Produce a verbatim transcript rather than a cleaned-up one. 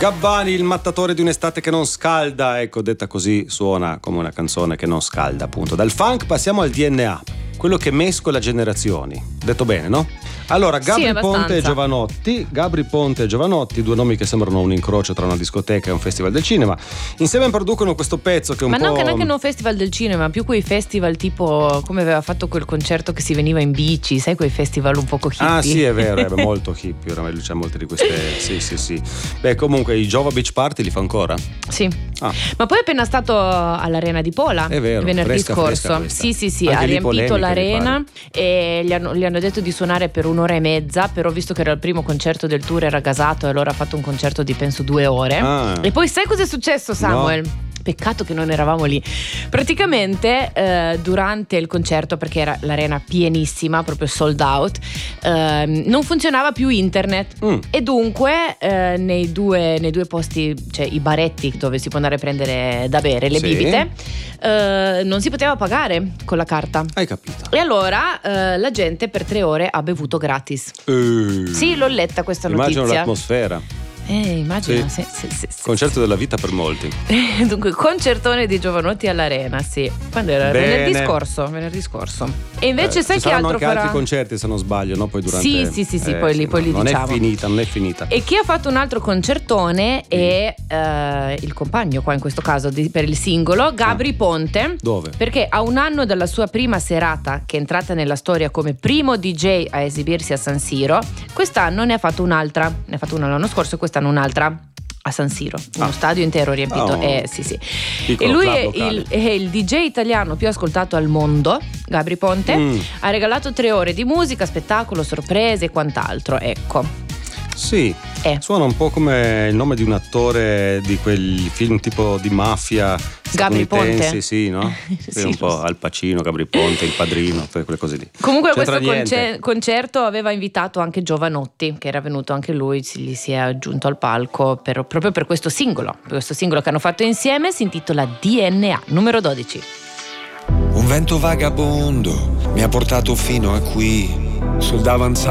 Gabbani, il mattatore di un'estate che non scalda, ecco, detta così suona come una canzone che non scalda, appunto. Dal funk passiamo al D N A, quello che mescola generazioni. Detto bene, no? Allora, Gabri Sì, Ponte e Giovanotti, Gabri Ponte e Giovanotti, due nomi che sembrano un incrocio tra una discoteca e un festival del cinema. Insieme producono questo pezzo che è un ma po'. Ma no, neanche non festival del cinema, più quei festival tipo come aveva fatto quel concerto che si veniva in bici, sai, quei festival un poco hippie. Ah sì, è vero, è molto hippie, oramai c'è molte di queste. Sì, sì, sì. Beh, comunque i Jova Beach Party li fa ancora? Sì. Ah. Ma poi è appena stato all'Arena di Pola. È vero, venerdì fresca, scorso. fresca sì, sì, sì, Anche ha riempito polemica, l'arena e gli hanno, gli hanno detto di suonare per un'ora e mezza, però visto che era il primo concerto del tour era gasato e allora ha fatto un concerto di penso due ore. Ah. E poi sai cosa è successo, Samuel? No. Peccato che non eravamo lì. Praticamente eh, durante il concerto, perché era l'arena pienissima, proprio sold out, eh, non funzionava più internet mm. e dunque eh, nei, due, nei due posti, cioè i baretti dove si può andare a prendere da bere, le sì. bibite, eh, non si poteva pagare con la carta. Hai capito? E allora eh, la gente per tre ore ha bevuto gratis. Uh. Sì, l'ho letta questa Immagino notizia. l'atmosfera. Eh, immagino, sì. sì, sì, sì, sì, Concerto sì. della vita per molti. Dunque, concertone di Giovanotti all'Arena, sì. Quando era? Bene. Venerdì scorso, venerdì scorso. E invece eh, sai ci che altro anche farà? altri concerti, se non sbaglio, no? Poi durante. Sì, sì, sì, sì, eh, poi li, sì, poi no, li non diciamo. è finita, non è finita. E chi ha fatto un altro concertone è eh, il compagno, qua in questo caso, di, per il singolo, Gabri ah. Ponte. Dove? Perché a un anno dalla sua prima serata, che è entrata nella storia come primo D J a esibirsi a San Siro, quest'anno ne ha fatto un'altra. Ne ha fatto una l'anno scorso e quest'anno un'altra. A San Siro, uno ah. stadio intero riempito. Oh. Eh, sì, sì. Piccolo E lui club è locale. il, è il D J italiano più ascoltato al mondo, Gabri Ponte. Mm. Ha regalato tre ore di musica, spettacolo, sorprese e quant'altro. Ecco. Sì, Eh. suona un po' come il nome di un attore di quel film tipo di mafia Gabri statunitensi, Ponte? sì, no? Sì, un po' lo so. Al Pacino, Gabri Ponte, Il Padrino, quelle cose lì. Comunque C'entra questo niente. conce- concerto aveva invitato anche Giovanotti, che era venuto anche lui, si- gli si è aggiunto al palco per- proprio per questo singolo. Per questo singolo che hanno fatto insieme si intitola D N A, numero dodici. Un vento vagabondo mi ha portato fino a qui, sul davanzale